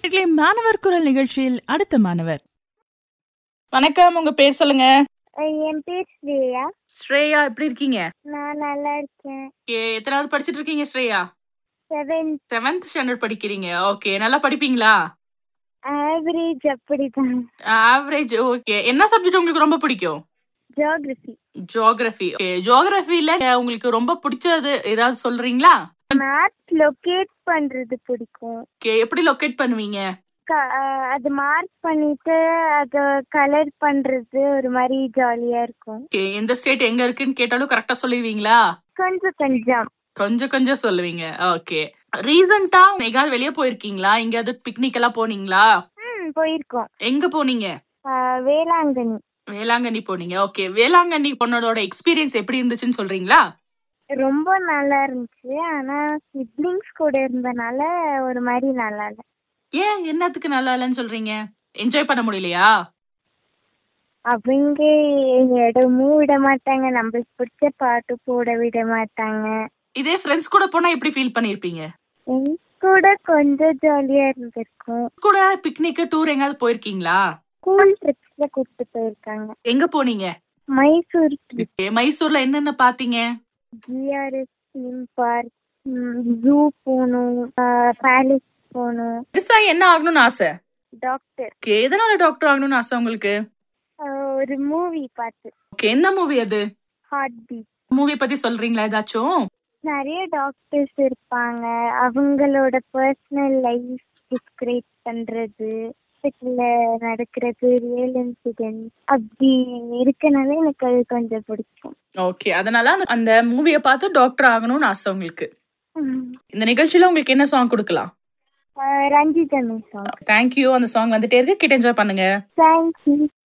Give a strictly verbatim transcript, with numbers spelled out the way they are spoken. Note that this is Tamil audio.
மாணவர் குரல் நிகழ்ச்சியில் அடுத்த மாணவர். வணக்கம், உங்க பேர் சொல்லுங்க. என் பேர் ஸ்ரேயா. ஸ்ரேயா, எப்படி இருக்கீங்க? நான் நல்லா இருக்கேன். ஓகே, எத்தனாவது படிச்சிட்டு இருக்கீங்க ஸ்ரேயா? செவன்த். செவன்த் ஸ்டாண்டர்ட் படிக்கிறீங்க. ஓகே, நல்லா படிப்பீங்களா? ஆவரேஜ் அப்படிதான். ஆவரேஜ். ஓகே, என்ன சப்ஜெக்ட் உங்களுக்கு ரொம்ப பிடிக்கும்? ஜியோகிராஃபி. ஜியோகிராஃபி. ஓகே, ஜியோகிராஃபில உங்களுக்கு ரொம்ப பிடிச்சது ஏதாவது சொல்றீங்களா? மேப் லொகேட் பண்றது பிடிக்கும். ஓகே, எப்படி லொகேட் பண்ணுவீங்க? அது மார்க் பண்ணிட்டு அத கலர் பண்றது ஒரு மாதிரி ஜாலியா இருக்கும். ஓகே, எந்த ஸ்டேட் எங்க இருக்குன்னு கேட்டாலும் கரெக்டா சொல்லுவீங்களா? கொஞ்சம் கொஞ்சம் கொஞ்சம் கொஞ்சம் சொல்லுவீங்க. ஓகே, ரீசன்ட்டா எங்காவது வெளியே போயிருக்கீங்களா? எங்கயாவது பிக்னிக் எல்லாம் போனீங்களா? ம் போயிருக்கோம். எங்க போனீங்க? வேளாங்கண்ணி. வேளாங்கண்ணி போனீங்க. ஓகே, வேளாங்கண்ணி பொண்ணோட எக்ஸ்பீரியன்ஸ் எப்படி இருந்துச்சுன்னு சொல்றீங்களா? ரொம்ப நல்லா இருந்துச்சு. ஆனா சிப்லிங்ஸ் கூட இருந்தனால ஒரு மாதிரி நல்லா இல்ல. ஏன், என்னத்துக்கு நல்லா இல்லன்னு சொல்றீங்க? என்ஜாய் பண்ண முடியலையா? அவங்க இடமும் விட மாட்டாங்க, நம்மளுக்கு பிடிச்ச பாட்டு போட விட மாட்டாங்க. இதே ஃப்ரெண்ட்ஸ் கூட போனா எப்படி ஃபீல் பண்ணிருப்பீங்க? என் கூட கொஞ்சம் ஜாலியா இருந்திருக்கும். கூட பிக்னிக் டூர் எங்காவது போயிருக்கீங்களா? ஸ்கூல் ட்ரிப்ஸ்ல கூப்பிட்டு போயிருக்காங்க. எங்க போனீங்க? மைசூர் ட்ரிப். மைசூர்ல என்னென்ன பாத்தீங்க? ஜிஆர்எஸ் தீம் பார்க், ஜூ போனோம், பேலஸ் போனோம். பெருசா என்ன ஆகணும்னு ஆசை? டாக்டர். ஓகே, எதனால டாக்டர் ஆகணும்னு ஆசை உங்களுக்கு? ஒரு மூவி பார்த்து. ஓகே, என்ன மூவி அது? Heart beat. மூவி பத்தி சொல்றீங்களா ஏதாச்சும்? நிறைய டாக்டர்ஸ் இருப்பாங்க, அவங்களோட பர்சனல் லைஃப் டிஸ்கிரைப் பண்றது, நடக்கிறது, ரியல் இன்சிடென்ட் அப்படி இருக்கனால எனக்கு அது கொஞ்சம் பிடிக்கும். ஓகே, அதனால அந்த மூவியை பார்த்து டாக்டர் ஆகணும்னு ஆசை உங்களுக்கு. இந்த நிகழ்ச்சியில உங்களுக்கு என்ன சாங் கொடுக்கலாம்? ரஞ்சிதமே சாங். தேங்க்யூ. அந்த சாங் வந்துட்டே இருக்கு, கேட்டு என்ஜாய் பண்ணுங்க. தேங்க்யூ.